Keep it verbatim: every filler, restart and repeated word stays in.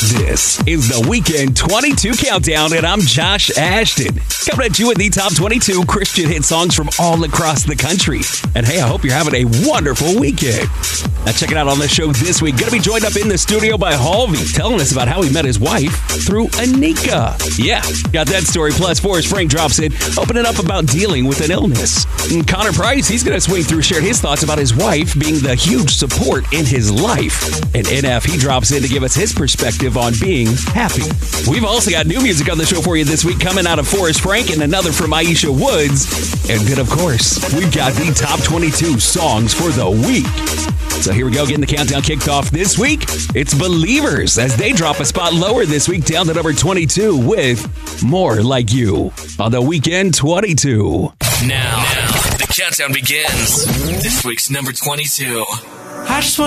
This is the Weekend twenty-two Countdown, and I'm Josh Ashton. Coming at you with the top twenty-two Christian hit songs from all across the country. And hey, I hope you're having a wonderful weekend. Now, check it out on the show this week. Going to be joined up in the studio by Halvey, telling us about how he met his wife through Anika. Yeah, got that story. Plus, Forrest Frank drops in, opening up about dealing with an illness. And Connor Price, he's going to swing through, share his thoughts about his wife being the huge support in his life. And N F, he drops in to give us his perspective on being happy. We've also got new music on the show for you this week, coming out of Forrest Frank and another from Aisha Woods. And then, of course, we've got the top twenty-two songs for the week. So here we go, getting the countdown kicked off this week. It's Believers as they drop a spot lower this week, down to number twenty-two with More Like You on the Weekend twenty-two. Now, now the countdown begins. This week's number twenty-two. I just want